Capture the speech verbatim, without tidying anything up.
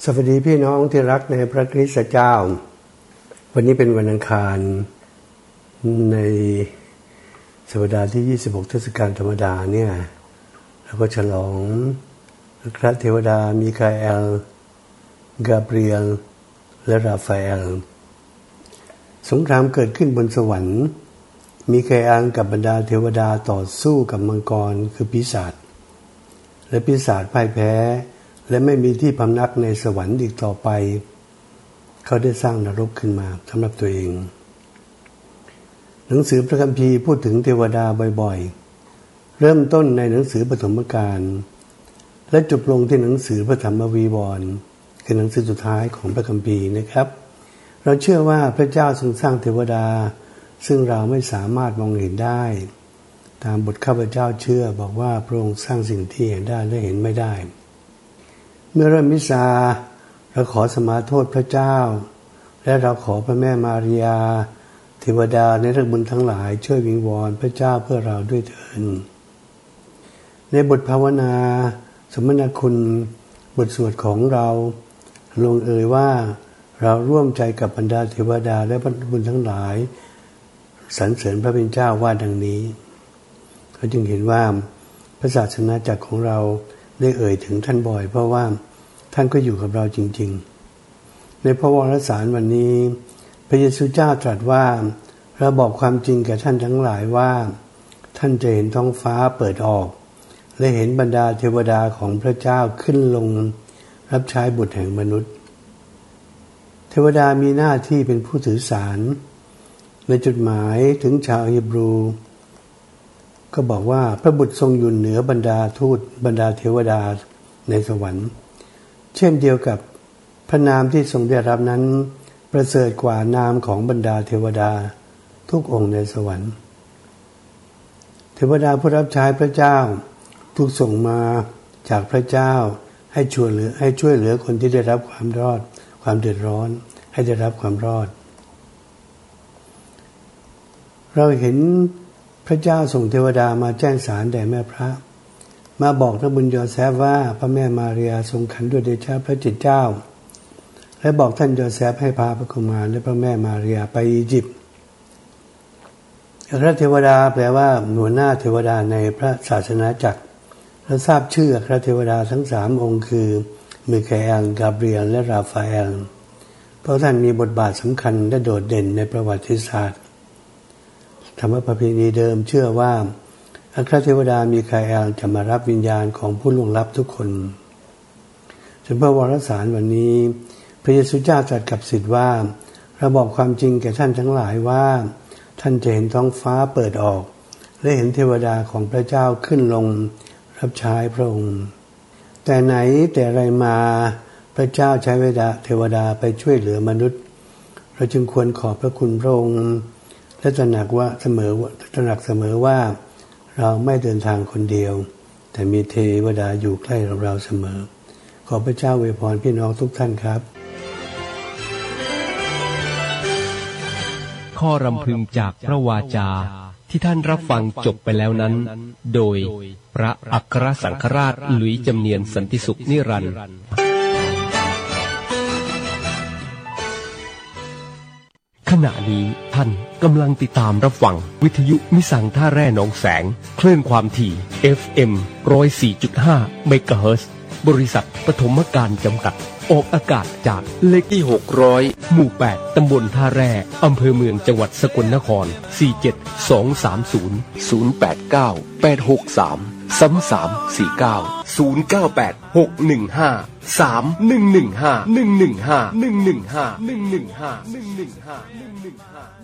สวัสดีพี่น้องที่รักในพระคริสต์เจ้าวันนี้เป็นวันอังคารในสัปดาห์ที่ยี่สิบหกเทศกาลธรรมดาเนี่ยเราก็ฉลองพระเทวดามีคาเอลกาเบรียลและราฟาเอลสงครามเกิดขึ้นบนสวรรค์มีคาเอลกับบรรดาเทวดาต่อสู้กับมังกรคือปีศาจและปีศาจพ่ายแพ้และไม่มีที่พำนักในสวรรค์อีกต่อไปเขาได้สร้างนรกขึ้นมาสำหรับตัวเองหนังสือพระคัมภีร์พูดถึงเทวดาบ่อยๆเริ่มต้นในหนังสือปฐมกาลและจบลงที่หนังสือพระธรรมวีวรณ์คือหนังสือสุดท้ายของพระคัมภีร์นะครับเราเชื่อว่าพระเจ้าทรงสร้างเทวดาซึ่งเราไม่สามารถมองเห็นได้ตามบทข้าพเจ้าเชื่อบอกว่าพระองค์สร้างสิ่งที่เห็นได้และเห็นไม่ได้เมื่อเริ่มมิสซาเราขอสมาโทษพระเจ้าและเราขอพระแม่มารียาเทวดาในเรื่องบุญทั้งหลายช่วยวิงวอนพระเจ้าเพื่อเราด้วยเถิดในบทภาวนาสมณคุณบทสวดของเราลงเอ่ยว่าเราร่วมใจกับบรรดาเทวดาและบุญทั้งหลายสรรเสริญพระเป็นเจ้าว่าดังนี้เขาจึงเห็นว่าพระศาสนาจักรของเราได้เอ่ยถึงท่านบ่อยเพราะว่าท่านก็อยู่กับเราจริงๆในพระวรสารวันนี้พระเยซูเจ้าตรัสว่าเราบอกความจริงแก่ท่านทั้งหลายว่าท่านจะเห็นท้องฟ้าเปิดออกและเห็นบรรดาเทวดาของพระเจ้าขึ้นลงรับใช้บุตรแห่งมนุษย์เทวดามีหน้าที่เป็นผู้ถือสารในจดหมายถึงชาวฮีบรูก็บอกว่าพระบุตรทรงอยู่เหนือบรรดาทูตบรรดาเทวดาในสวรรค์เช่นเดียวกับพระนามที่ทรงได้รับนั้นประเสริฐกว่านามของบรรดาเทวดาทุกองค์ในสวรรค์เทวดาผู้รับใช้พระเจ้าถูกส่งมาจากพระเจ้าให้ช่วยเหลือให้ช่วยเหลือคนที่ได้รับความรอดความเดือดร้อนให้ได้รับความรอดเราเห็นพระเจ้าส่งเทวดามาแจ้งสารแด่แม่พระมาบอกพระบุญโยเซฟว่าพระแม่มารียาทรงขันด้วยเดชะพระจิตเจ้าและบอกท่านโยเซฟให้พาพระกุมารและพระแม่มารียาไปอียิปต์พระเทวดาแปลว่าหัวหน้าเทวดาในพระศาสนาจักรและทราบชื่อพระเทวดาทั้งสามองค์คือมิคาเอลกาเบรียลและราฟาเอลเพราะท่านมีบทบาทสำคัญและโดดเด่นในประวัติศาสตร์ธรรมประเพณีเดิมเชื่อว่าอัครเทวดามีคาเอลจะมารับวิญญาณของผู้ล่วงลับทุกคนจนพระวรสารวันนี้พระเยซูเจ้าตรัสกับศิษย์ว่าเราบอกความจริงแก่ท่านทั้งหลายว่าท่านจะเห็นท้องฟ้าเปิดออกและเห็นเทวดาของพระเจ้าขึ้นลงรับใช้พระองค์แต่ไหนแต่ไรมาพระเจ้าใช้เวลาเทวดาไปช่วยเหลือมนุษย์เราจึงควรขอบพระคุณพระองค์และตระหนักว่าเสมอตระหนักเสมอว่าเราไม่เดินทางคนเดียวแต่มีเทวดาอยู่ใกล้เราเสมอขอพระเจ้าอวยพรพี่น้องทุกท่านครับข้อรำพึงจากพระวาจาที่ท่านรับฟังจบไปแล้วนั้นโดยพระอัครสังฆราชหลุยส์จำเนียนสันติสุขนิรันดร์ขณะนี้ท่านกำลังติดตามรับฟังวิทยุมิสังท่าแร่หนองแสงคลื่นความถี่ เอฟ เอ็ม หนึ่งร้อยสี่จุดห้า เมกะเฮิรตซ์บริษัทปฐมการจำกัดออกอากาศจากเลขที่หกร้อยหมู่แปดตำบลท่าแร่อำเภอเมืองจังหวัดสกลนครสี่ เจ็ด สอง สาม ศูนย์ ศูนย์ แปด เก้า แปด หก สาม สาม สาม สี่ เก้า ศูนย์ เก้า แปด หก หนึ่ง ห้า สาม หนึ่ง หนึ่ง ห้า หนึ่ง หนึ่ง ห้า หนึ่ง หนึ่ง ห้า หนึ่ง หนึ่ง ห้า หนึ่ง หนึ่ง ห้า หนึ่ง หนึ่ง ห้า